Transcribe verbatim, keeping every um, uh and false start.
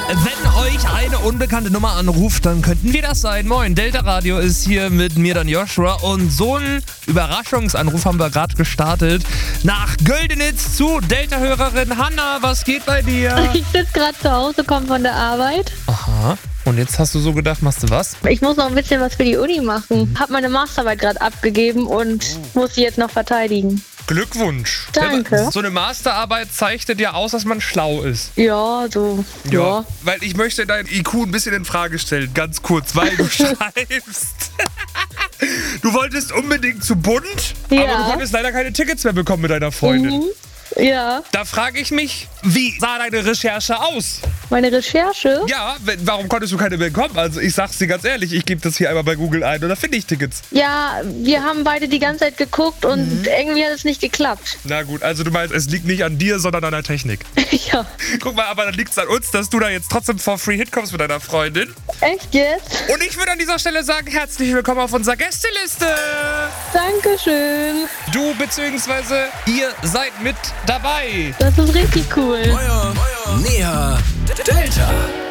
Wenn euch eine unbekannte Nummer anruft, dann könnten wir das sein. Moin, Delta Radio ist hier mit mir, dann Joshua. Und so einen Überraschungsanruf haben wir gerade gestartet. Nach Göldenitz zu Delta-Hörerin Hanna. Was geht bei dir? Ich sitze gerade zu Hause, komme von der Arbeit. Aha. Und jetzt hast du so gedacht, machst du was? Ich muss noch ein bisschen was für die Uni machen. Hab meine Masterarbeit gerade abgegeben und muss sie jetzt noch verteidigen. Glückwunsch. Danke. So eine Masterarbeit zeichnet ja aus, dass man schlau ist. Ja, so, ja. Ja, weil ich möchte dein I Q ein bisschen in Frage stellen, ganz kurz, weil du schreibst. Du wolltest unbedingt zu Bund, Ja. aber du konntest leider keine Tickets mehr bekommen mit deiner Freundin. Mhm. Ja, Da frage ich mich, wie sah deine Recherche aus? meine Recherche. Ja, wenn- warum konntest du keine bekommen? Also ich sag's dir ganz ehrlich, ich gebe das hier einmal bei Google ein und da finde ich Tickets. Ja, wir haben beide die ganze Zeit geguckt und irgendwie hat es nicht geklappt. Na gut, also du meinst, es liegt nicht an dir, sondern an der Technik. Ja, Guck mal, aber dann liegt's an uns, dass du da jetzt trotzdem for free hinkommst mit deiner Freundin. echt jetzt? Und ich würde an dieser Stelle sagen, herzlich willkommen auf unserer Gästeliste. Dankeschön. Du bzw. ihr seid mit dabei. Das ist richtig cool. Feuer, Feuer, Näher, Delta.